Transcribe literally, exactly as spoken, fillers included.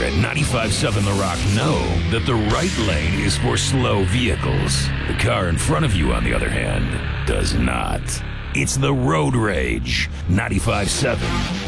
at ninety-five point seven The Rock know that the right lane is for slow vehicles. The car in front of you, on the other hand, does not. It's the Road Rage, ninety-five point seven